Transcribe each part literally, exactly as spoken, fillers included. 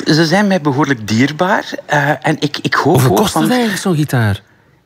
Ze zijn mij behoorlijk dierbaar. Uh, en ik, ik hoop Hoeveel kost van... het eigenlijk zo'n gitaar?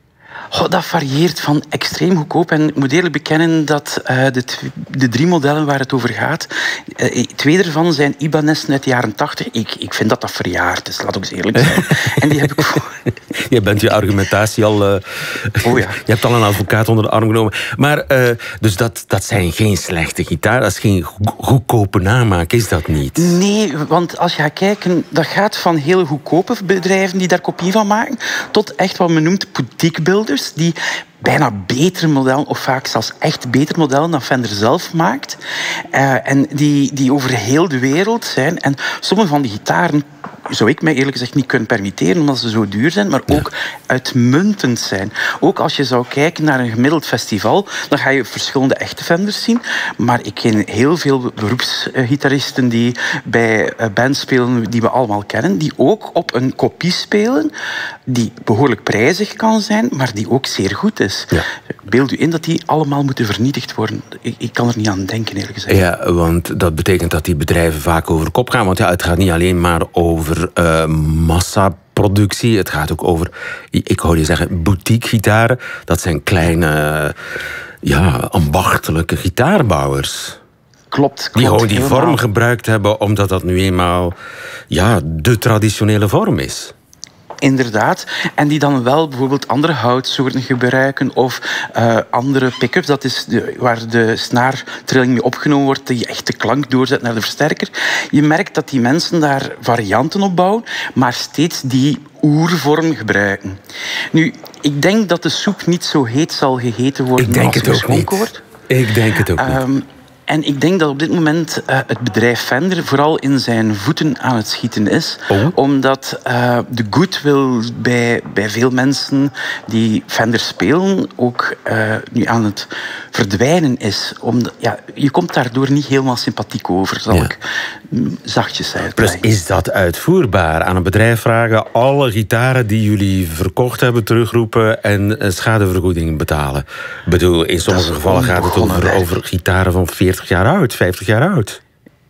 Oh, dat varieert van extreem goedkoop. En ik moet eerlijk bekennen dat uh, de, tw- de drie modellen waar het over gaat... Uh, twee ervan zijn Ibanez uit de jaren tachtig. Ik, ik vind dat dat verjaard is, laat ook eens eerlijk zijn. En die heb ik... Je bent je argumentatie al... Uh, oh ja. Je hebt al een advocaat onder de arm genomen. Maar, uh, dus dat, dat zijn geen slechte gitaar. Dat is geen go- goedkope namaak, is dat niet? Nee, want als je gaat kijken... Dat gaat van hele goedkope bedrijven die daar kopie van maken... tot echt wat men noemt boutique builders... die bijna betere modellen, of vaak zelfs echt betere modellen dan Fender zelf maakt. Uh, en die, die over heel de wereld zijn. En sommige van die gitaren zou ik mij eerlijk gezegd niet kunnen permitteren, omdat ze zo duur zijn, maar ook ja. uitmuntend zijn. Ook als je zou kijken naar een gemiddeld festival, dan ga je verschillende echte Fenders zien. Maar ik ken heel veel beroepsgitaristen die bij bands spelen die we allemaal kennen, die ook op een kopie spelen, die behoorlijk prijzig kan zijn, maar die ook zeer goed is. Ja. Beeld u in dat die allemaal moeten vernietigd worden. Ik, ik kan er niet aan denken, eerlijk gezegd. Ja, want dat betekent dat die bedrijven vaak over kop gaan. Want ja, het gaat niet alleen maar over uh, massaproductie. Het gaat ook over, ik hoor je zeggen, boutique gitaren. Dat zijn kleine, ja, ambachtelijke gitaarbouwers. Klopt, klopt. Die gewoon die helemaal. vorm gebruikt hebben, omdat dat nu eenmaal ja, de traditionele vorm is. Inderdaad. En die dan wel bijvoorbeeld andere houtsoorten gebruiken of uh, andere pick-ups. Dat is de, waar de snaartrilling mee opgenomen wordt, die echt de klank doorzet naar de versterker. Je merkt dat die mensen daar varianten op bouwen, maar steeds die oervorm gebruiken. Nu, ik denk dat de soep niet zo heet zal gegeten worden ik denk als het geschonken ook niet. wordt. Ik denk het ook um, niet. En ik denk dat op dit moment uh, het bedrijf Fender vooral in zijn voeten aan het schieten is. Oh. Omdat uh, de goodwill bij, bij veel mensen die Fender spelen ook uh, nu aan het verdwijnen is. Omdat, ja, je komt daardoor niet helemaal sympathiek over, zal ja. ik zachtjes uitbrengen. Plus, is dat uitvoerbaar? Aan een bedrijf vragen alle gitaren die jullie verkocht hebben terugroepen en schadevergoeding betalen? Ik bedoel, in sommige gevallen gaat het over, over gitaren van veertig jaar oud, vijftig jaar oud.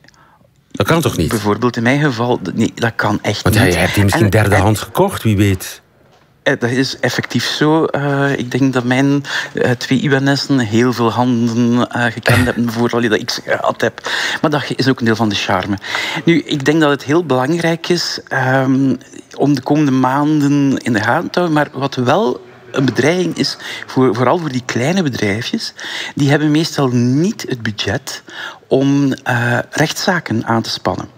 Dat kan toch niet? Bijvoorbeeld in mijn geval, nee, dat kan echt Want niet. Want je hebt die misschien en, derdehands en, gekocht, wie weet. Dat is effectief zo. Uh, ik denk dat mijn uh, twee Ibanez'en heel veel handen uh, gekend hebben voordat ik ze gehad heb. Maar dat is ook een deel van de charme. Nu, ik denk dat het heel belangrijk is um, om de komende maanden in de gaten te houden. Maar wat wel een bedreiging is, voor, vooral voor die kleine bedrijfjes, die hebben meestal niet het budget om uh, rechtszaken aan te spannen.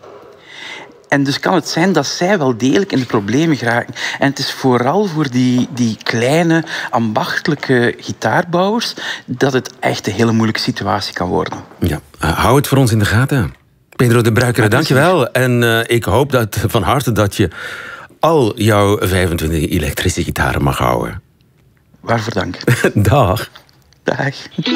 En dus kan het zijn dat zij wel degelijk in de problemen geraken. En het is vooral voor die, die kleine, ambachtelijke gitaarbouwers dat het echt een hele moeilijke situatie kan worden. Ja, uh, hou het voor ons in de gaten. Pedro de Bruikere, dankjewel. En uh, ik hoop dat, van harte dat je al jouw vijfentwintig elektrische gitaren mag houden. Waarvoor dank. Dag. Dag.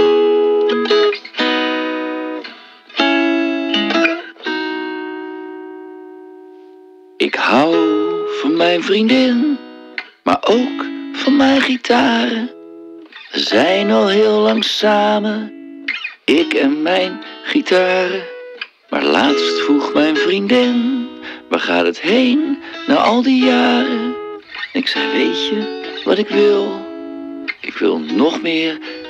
Ik hou van mijn vriendin, maar ook van mijn gitaren. We zijn al heel lang samen, ik en mijn gitaren. Maar laatst vroeg mijn vriendin, waar gaat het heen na al die jaren? Ik zei, weet je wat ik wil? Ik wil nog meer